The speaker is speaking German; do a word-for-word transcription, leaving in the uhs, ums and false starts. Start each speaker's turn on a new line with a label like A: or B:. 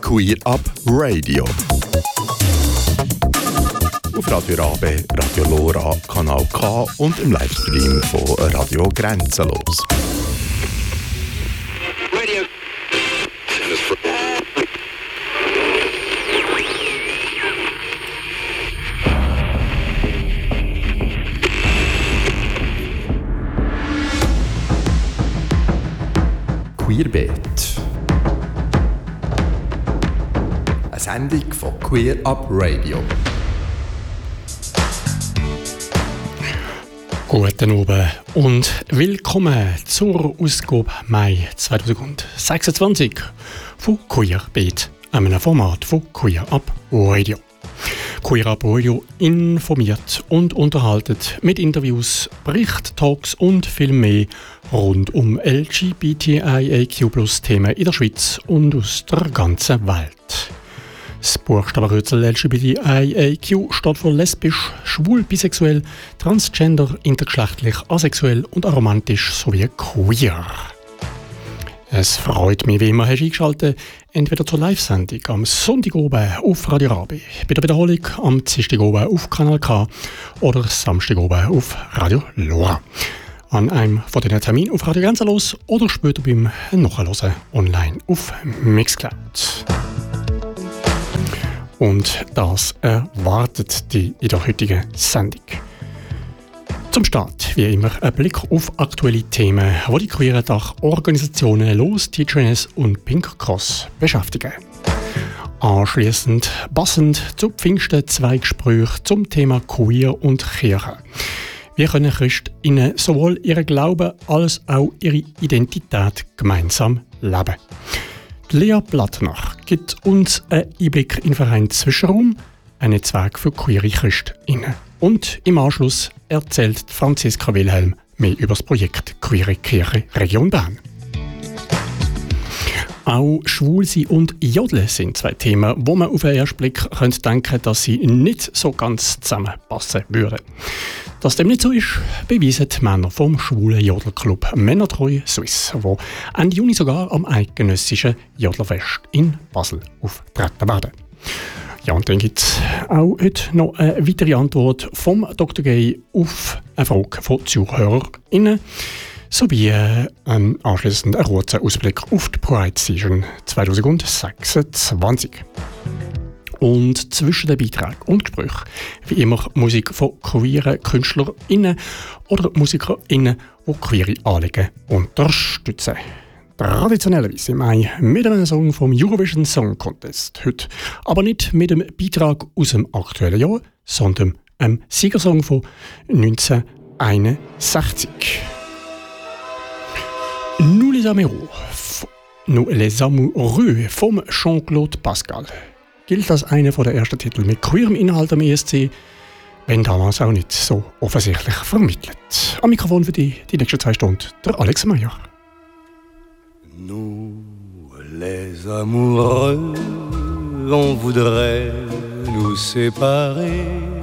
A: Queer Up Radio. Auf Radio Rabe, Radio Lora, Kanal K und im Livestream von Radio Grenzenlos. Radio. Queerbeat. Eine Sendung von Queer Up Radio.
B: Guten Abend und willkommen zur Ausgabe Mai zweitausendsechsundzwanzig von Queerbeat, einem Format von Queer Up Radio. Queer Up Radio informiert und unterhaltet mit Interviews, Bericht, Talks und viel mehr rund um L G B T I A Q Plus Themen in der Schweiz und aus der ganzen Welt. Das Buchstabenkürzel L G B T I A Q steht für lesbisch, schwul, bisexuell, transgender, intergeschlechtlich, asexuell und aromantisch sowie queer. Es freut mich, wie immer hast du eingeschaltet, entweder zur Live-Sendung am Sonntagabend auf Radio Rabe, bei der Wiederholung am Dienstagabend auf Kanal K oder Samstagabend auf Radio Lora. An einem von diesen Terminen auf Radio Grenzenlos oder später beim Nachhören online auf Mixcloud. Und das erwartet dich in der heutigen Sendung. Zum Start, wie immer, ein Blick auf aktuelle Themen, die die queeren Dachorganisationen Los, Teachers und Pink Cross beschäftigen. Anschliessend passend zu Pfingsten zwei Gespräche zum Thema Queer und Kirche. Wie können Christinnen sowohl ihren Glauben als auch ihre Identität gemeinsam leben? Lea Plattner gibt uns einen Einblick in den Verein Zwischenraum, ein Netzwerk für queere Christinnen. Und im Anschluss erzählt Franziska Wilhelm mehr über das Projekt Queere Kirche Region Bern. Auch Schwulsein und Jodeln sind zwei Themen, wo man auf den ersten Blick könnte denken, dass sie nicht so ganz zusammenpassen würden. Dass dem nicht so ist, beweisen die Männer vom schwulen Jodelclub Männertreu Suisse, wo Ende Juni sogar am eidgenössischen Jodlerfest in Basel auftreten werden. Ja, und dann gibt es auch heute noch eine weitere Antwort vom Doktor Gay auf eine Frage von ZuhörerInnen sowie ähm, anschliessend einen kurzen Ausblick auf die Pride Season zweitausendsechsundzwanzig. Und zwischen den Beiträgen und Gesprächen wie immer Musik von queeren KünstlerInnen oder MusikerInnen, die queere Anliegen unterstützen. Traditionellerweise im Mai mit einem Song vom Eurovision Song Contest. Heute aber nicht mit einem Beitrag aus dem aktuellen Jahr, sondern einem Siegersong von neunzehnhunderteinundsechzig. Nous les amoureux, nous les amoureux vom Jean-Claude Pascal gilt als einer der ersten Titel mit queerem Inhalt am E S C, wenn damals auch nicht so offensichtlich vermittelt. Am Mikrofon für die, die nächsten zwei Stunden der Alex Meyer.
C: Nous, les amoureux, on voudrait nous séparer.